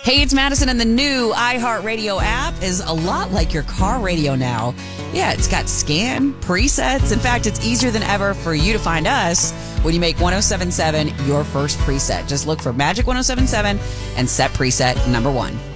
Hey, it's Madison, and the new iHeartRadio app is a lot like your car radio now. Yeah, it's got scan, presets. In fact, it's easier than ever for you to find us when you make 107.7 your first preset. Just look for Magic 107.7 and set preset number 1.